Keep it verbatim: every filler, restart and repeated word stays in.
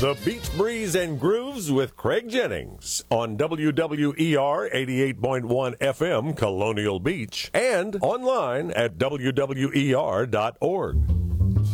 The Beach Breeze and Grooves with Craig Jennings on W W E R eighty-eight point one F M Colonial Beach and online at W W E R dot org.